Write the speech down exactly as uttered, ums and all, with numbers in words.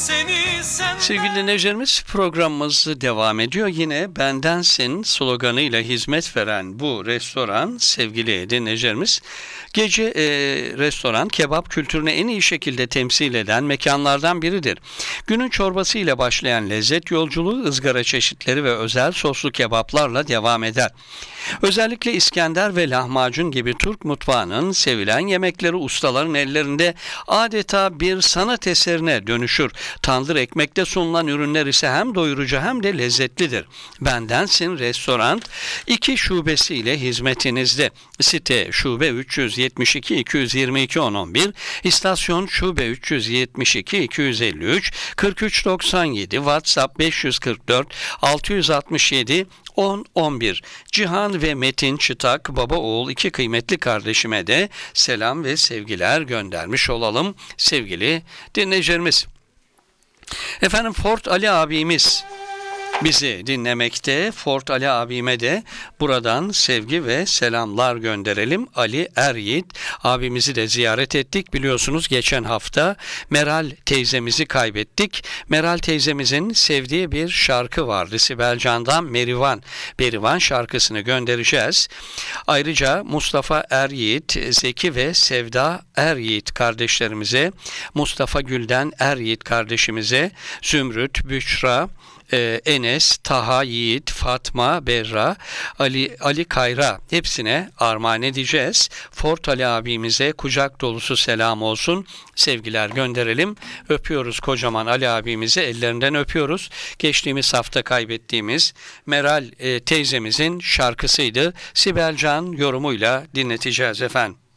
seni sen. Sevgili dinleyicilerimiz, programımız devam ediyor. Yine bendensin sloganıyla hizmet veren bu restoran, sevgili dinleyicilerimiz, gece e, restoran kebap kültürünü en iyi şekilde temsil eden mekanlardan biridir. Günün çorbası ile başlayan lezzet yolculuğu ızgara çeşitleri ve özel soslu kebaplarla devam eder. Özellikle İskender ve lahmacun gibi Türk mutfağının sevilen yemekleri ustaların ellerinde adeta bir sanat eserine dönüşür. Tandır ekmekte sunulan ürünler ise hem doyurucu hem de lezzetlidir. Bendensin Restoran iki şubesiyle hizmetinizde. Site şube üç yüz yetmiş iki iki yüz yirmi iki on on bir, istasyon şube üç yüz yetmiş iki iki yüz elli üç kırk üç doksan yedi, WhatsApp beş yüz kırk dört altı yüz altmış yedi on on bir. Cihan ve Metin Çıtak, baba oğul iki kıymetli kardeşime de selam ve sevgiler göndermiş olalım sevgili dinleyicilerimiz. Efendim, Fort Ali abimiz bizi dinlemekte. Fort Ali abime de buradan sevgi ve selamlar gönderelim. Ali Eryiğit abimizi de ziyaret ettik. Biliyorsunuz geçen hafta Meral teyzemizi kaybettik. Meral teyzemizin sevdiği bir şarkı vardı. Sibel Can'dan Merivan, Berivan şarkısını göndereceğiz. Ayrıca Mustafa Eryiğit, Zeki ve Sevda Eryiğit kardeşlerimize, Mustafa Gülden Eryiğit kardeşimize, Zümrüt, Büşra, Ee, Enes, Taha, Yiğit, Fatma, Berra, Ali, Ali Kayra, hepsine armağan edeceğiz. Fort Ali abimize kucak dolusu selam olsun. Sevgiler gönderelim. Öpüyoruz kocaman Ali abimizi, ellerinden öpüyoruz. Geçtiğimiz hafta kaybettiğimiz Meral e, teyzemizin şarkısıydı. Sibel Can yorumuyla dinleteceğiz efendim.